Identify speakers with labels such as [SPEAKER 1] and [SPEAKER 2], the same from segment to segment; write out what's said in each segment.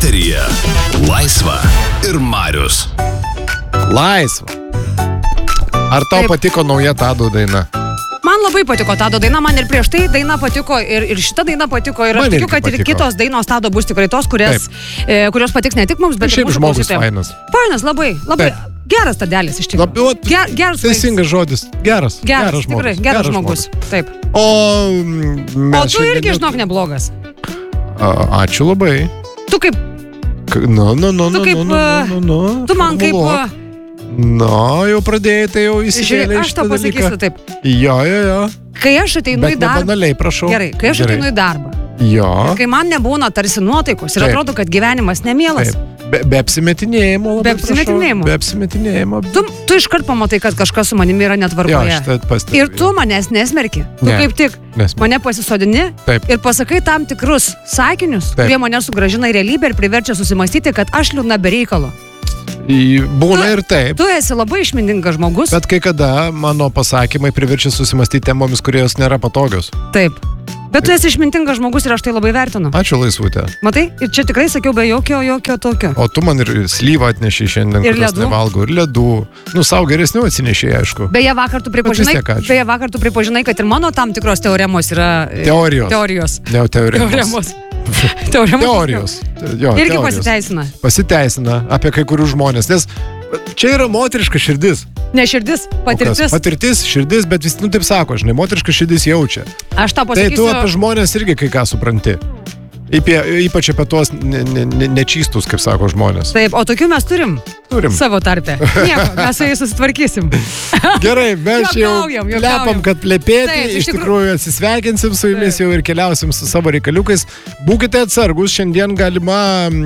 [SPEAKER 1] Eteryje Laisva ir Marius.
[SPEAKER 2] Laisva. Ar tau patiko nauja Tado daina?
[SPEAKER 3] Man labai patiko Tado daina, man ir prieš tai daina patiko, ir šita daina patiko, ir aš tikiu, kad ir kitos dainos Tado bus tikrai tos, kurios patiks ne tik mums, bet ir mūsų klausytojams. Fainas, labai. Geras Tadelis iš tikrųjų. Geras
[SPEAKER 2] teisingas žodis. Geras žmogus.
[SPEAKER 3] Tikrai, geras žmogus. Taip.
[SPEAKER 2] O
[SPEAKER 3] tu irgi, žinok, neblogas.
[SPEAKER 2] Ačiū labai.
[SPEAKER 3] Tu kaip... Tu man kaip...
[SPEAKER 2] Jau pradėjai, tai jau įsivėlė
[SPEAKER 3] aš tau pasakysiu taip.
[SPEAKER 2] Jo.
[SPEAKER 3] Kai aš ateinu į darbą...
[SPEAKER 2] Bet nebanaliai, prašau.
[SPEAKER 3] Gerai, kai aš ateinu į darbą.
[SPEAKER 2] Jo.
[SPEAKER 3] Kai man nebūna tarsi nuotaikos ir atrodo, kad gyvenimas nemielas.
[SPEAKER 2] Be apsimetinėjimo labai prašau. Be apsimetinėjimo.
[SPEAKER 3] Tu iškart pamatai, kad kažkas su manimi yra netvarkoje. Ir tu manęs nesmerki. Tu kaip tik mane pasisodini ir pasakai tam tikrus sakinius, kurie mane sugrąžina į realybę ir priverčia susimastyti, kad aš liūdna be reikalo.
[SPEAKER 2] Būna ir taip.
[SPEAKER 3] Tu esi labai išmintingas žmogus.
[SPEAKER 2] Bet kai kada mano pasakymai priverčia susimastyti temomis, kurios nėra patogios.
[SPEAKER 3] Taip. Bet tu esi išmintingas žmogus ir aš tai labai vertinu.
[SPEAKER 2] Ačiū, Laisvutė.
[SPEAKER 3] Matai? Ir čia tikrai sakiau be jokio tokio.
[SPEAKER 2] O tu man ir slyvą atnešiai šiandien, kurios nevalgau. Ir ledų. Savo geresnių atsinešiai, aišku.
[SPEAKER 3] Beje, vakar tu pripažinai, kad ir mano tam tikros teoremos yra... Teorijos.
[SPEAKER 2] Ne, teoremos. Teorijos.
[SPEAKER 3] Irgi pasiteisina.
[SPEAKER 2] Pasiteisina apie kai kurių žmonės, nes čia yra moteriška širdis.
[SPEAKER 3] Ne širdis, patirtis.
[SPEAKER 2] Patirtis, širdis, bet vis taip sako, žinai, moteriška širdis jaučia.
[SPEAKER 3] Aš tau pasakysiu.
[SPEAKER 2] Tai tu apie žmonės irgi kai ką supranti. Ypač apie tuos nečystus, kaip sako žmonės.
[SPEAKER 3] Taip, o tokių mes turim savo tarpe. Nieko, mes su jais susitvarkysim.
[SPEAKER 2] Gerai, mes jau lepam, kad plepėti, iš tikrųjų atsisveikinsim su jumis jau ir keliausim su savo reikaliukais. Būkite atsargus, šiandien galima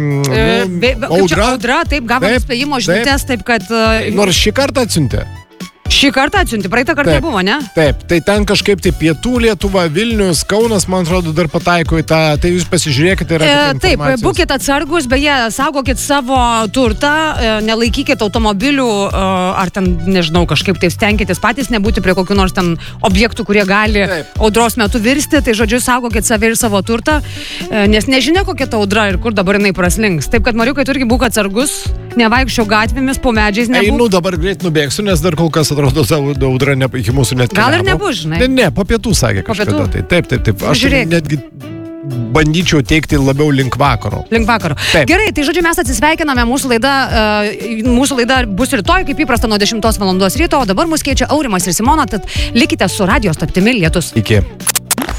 [SPEAKER 2] audra.
[SPEAKER 3] Audra, taip, gavom įspėjimo žinutės, taip kad...
[SPEAKER 2] Nors šį kartą atsiuntė.
[SPEAKER 3] Šį kartą atsiunti, praeitą kartą buvo, ne?
[SPEAKER 2] Taip, tai ten kažkaip tai Pietų Lietuva, Vilnius, Kaunas, man atrodo, dar pataiko į tą, tai jūs pasižiūrėkite ir apie
[SPEAKER 3] taip, būkite atsargus, beje, saugokit savo turtą, nelaikykit automobilių, ar ten, nežinau, kažkaip tai stenkitės patys nebūti prie kokių nors ten objektų, kurie gali audros metu virsti, tai žodžiu, saugokit save ir savo turtą, nes nežinia, kokia ta audra ir kur dabar jinai praslinks. Taip, kad Mariukai, tu irgi būk atsargus, nevaikščio gatvėmis, po medžiais nebūk.
[SPEAKER 2] Einu, dabar greit nubėgsiu, nes dar kol kas atrodo savo audra iki mūsų net keliavo.
[SPEAKER 3] Gal ir nebus, žinai?
[SPEAKER 2] Ne, po pietų sakė kažkada. Taip. Aš netgi bandyčiau teikti labiau link vakaro.
[SPEAKER 3] Gerai, tai žodžiu, mes atsisveikiname, mūsų laida bus rytoj, kaip įprasta, nuo 10 val. Ryto, o dabar mus keičia Aurimas ir Simona, tad likite su radijo stotimi Lietus.
[SPEAKER 2] Iki.